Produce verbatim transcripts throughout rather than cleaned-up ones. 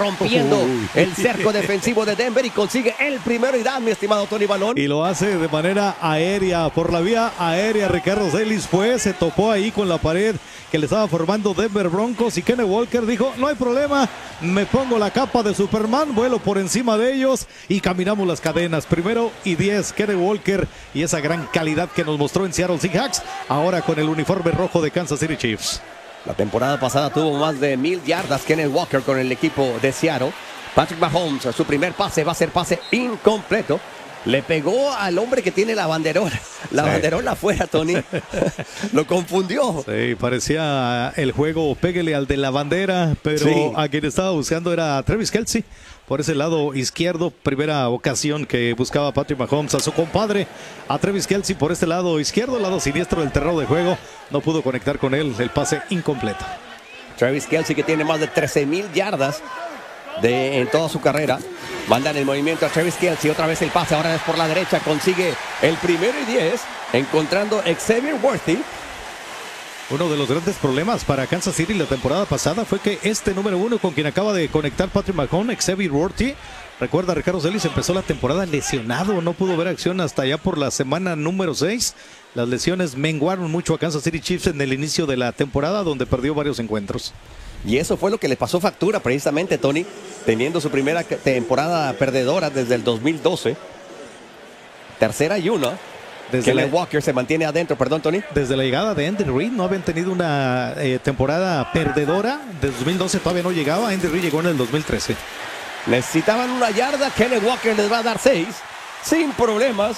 rompiendo Uy. el cerco defensivo de Denver y consigue el primero y dan, mi estimado Tony Balón. Y lo hace de manera aérea, por la vía aérea. Ricardo Celis fue, se topó ahí con la pared que le estaba formando Denver Broncos y Kenneth Walker dijo, no hay problema, me pongo la capa de Superman, vuelo por encima de ellos y caminamos las cadenas. Primero y diez, Kenneth Walker y esa gran calidad que nos mostró en Seattle Seahawks, ahora con el uniforme rojo de Kansas City Chiefs. La temporada pasada tuvo más de mil yardas Kenneth Walker con el equipo de Seattle. Patrick Mahomes, su primer pase va a ser pase incompleto. Le pegó al hombre que tiene la banderola. La sí. banderola afuera, Tony. Lo confundió. Sí, parecía el juego pégale al de la bandera, pero sí. a quien estaba buscando era Travis Kelce. Por ese lado izquierdo, primera ocasión que buscaba Patrick Mahomes a su compadre, a Travis Kelce por este lado izquierdo, lado siniestro del terreno de juego. No pudo conectar con él, el pase incompleto. Travis Kelce, que tiene más de trece mil yardas de, en toda su carrera. Mandan el movimiento a Travis Kelce, otra vez el pase, ahora es por la derecha, consigue el primero y diez, encontrando a Xavier Worthy. Uno de los grandes problemas para Kansas City la temporada pasada fue que este número uno con quien acaba de conectar Patrick Mahomes, Xavier Worthy, recuerda, Ricardo Celis empezó la temporada lesionado, no pudo ver acción hasta allá por la semana número seis. Las lesiones menguaron mucho a Kansas City Chiefs en el inicio de la temporada, donde perdió varios encuentros. Y eso fue lo que le pasó factura precisamente, Tony, teniendo su primera temporada perdedora desde el dos mil doce. Tercera y uno. Desde Kenneth la... Walker se mantiene adentro, perdón, Tony. Desde la llegada de Andy Reid no habían tenido una eh, temporada perdedora. De dos mil doce todavía no llegaba. Andy Reid llegó en el dos mil trece. Necesitaban una yarda. Kenneth Walker les va a dar seis. Sin problemas.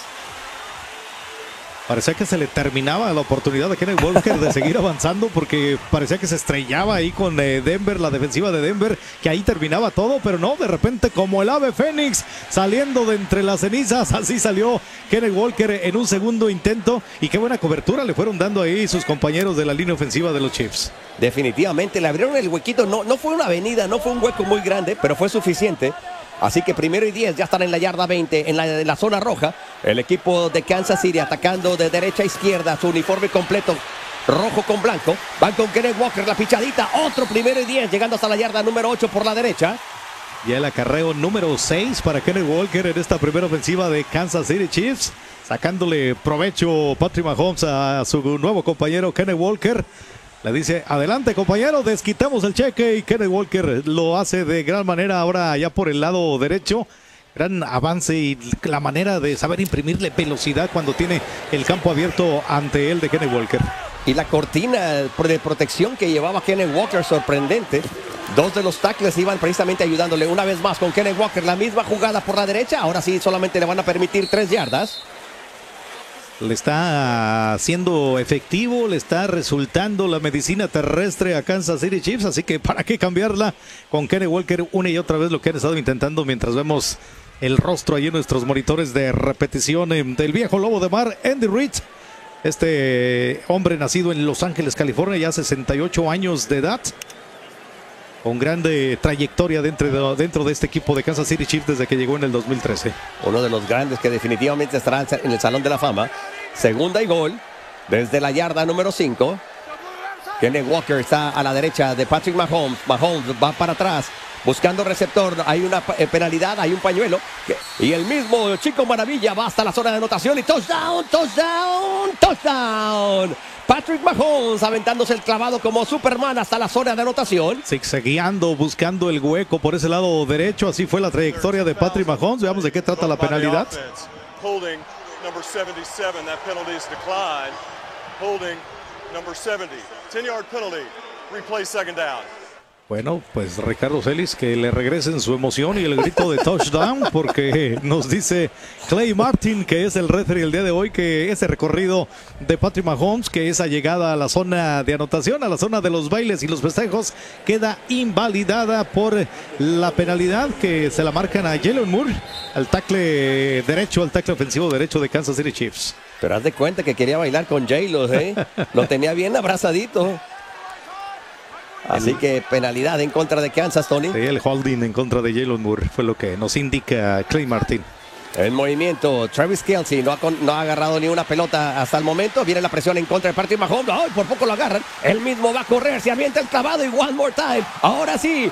Parecía que se le terminaba la oportunidad a Kenneth Walker de seguir avanzando porque parecía que se estrellaba ahí con eh, Denver, la defensiva de Denver, que ahí terminaba todo, pero no, de repente como el ave fénix saliendo de entre las cenizas, así salió Kenneth Walker en un segundo intento y qué buena cobertura le fueron dando ahí sus compañeros de la línea ofensiva de los Chiefs. Definitivamente le abrieron el huequito, no, no fue una avenida, no fue un hueco muy grande, pero fue suficiente. Así que primero y diez, ya están en la yarda veinte, en la, en la zona roja. El equipo de Kansas City atacando de derecha a izquierda, su uniforme completo, rojo con blanco. Van con Kenneth Walker, la pichadita, otro primero y diez, llegando hasta la yarda número ocho por la derecha. Y el acarreo número seis para Kenneth Walker en esta primera ofensiva de Kansas City Chiefs. Sacándole provecho Patrick Mahomes a su nuevo compañero Kenneth Walker. Le dice, adelante compañero, desquitamos el cheque y Kenneth Walker lo hace de gran manera ahora allá por el lado derecho. Gran avance y la manera de saber imprimirle velocidad cuando tiene el campo abierto ante él de Kenneth Walker. Y la cortina de protección que llevaba Kenneth Walker, sorprendente. Dos de los tackles iban precisamente ayudándole una vez más con Kenneth Walker. La misma jugada por la derecha, ahora sí solamente le van a permitir tres yardas. Le está siendo efectivo, le está resultando la medicina terrestre a Kansas City Chiefs, así que para qué cambiarla con Kenneth Walker una y otra vez lo que han estado intentando mientras vemos el rostro ahí en nuestros monitores de repetición del viejo lobo de mar, Andy Reid. Este hombre nacido en Los Ángeles, California, ya sesenta y ocho años de edad. Con grande trayectoria dentro de, dentro de este equipo de Kansas City Chiefs desde que llegó en el dos mil trece. Uno de los grandes que definitivamente estará en el Salón de la Fama. Segunda y gol desde la yarda número cinco. Kenneth Walker está a la derecha de Patrick Mahomes. Mahomes va para atrás buscando receptor. Hay una penalidad, hay un pañuelo. Y el mismo Chico Maravilla va hasta la zona de anotación y touchdown, touchdown, touchdown. Patrick Mahomes aventándose el clavado como Superman hasta la zona de anotación. Zigzagueando, buscando el hueco por ese lado derecho. Así fue la trayectoria de Patrick Mahomes. Veamos de qué trata la penalidad. Holding number seventy-seven, that penalty is declined. Holding number seventy, ten yard penalty, replay second down. Bueno, pues Ricardo Celis, que le regresen su emoción y el grito de touchdown, porque nos dice Clay Martin, que es el referee el día de hoy, que ese recorrido de Patrick Mahomes, que esa llegada a la zona de anotación, a la zona de los bailes y los festejos, queda invalidada por la penalidad que se la marcan a Jalen Moore, al tackle derecho, al tackle ofensivo derecho de Kansas City Chiefs. Pero haz de cuenta que quería bailar con J-Lo, ¿eh? Lo tenía bien abrazadito. Así el, que penalidad en contra de Kansas, Tony. Sí, el holding en contra de Jalen Moore fue lo que nos indica Clay Martin. El movimiento, Travis Kelce no ha, no ha agarrado ni una pelota hasta el momento. Viene la presión en contra de Patrick Mahomes. ¡Ay, por poco lo agarran! Él mismo va a correr, se avienta el clavado y one more time. Ahora sí,